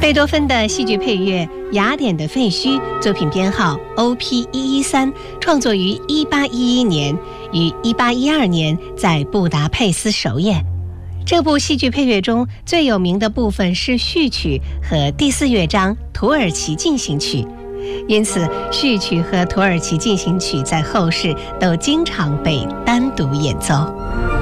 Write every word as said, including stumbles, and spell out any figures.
贝多芬的戏剧配乐《雅典的废墟》作品编号 O P 一一三，创作于一八一一年，于一八一二年在布达佩斯首演。这部戏剧配乐中最有名的部分是序曲和第四乐章土耳其进行曲，因此序曲和土耳其进行曲在后世都经常被单独演奏。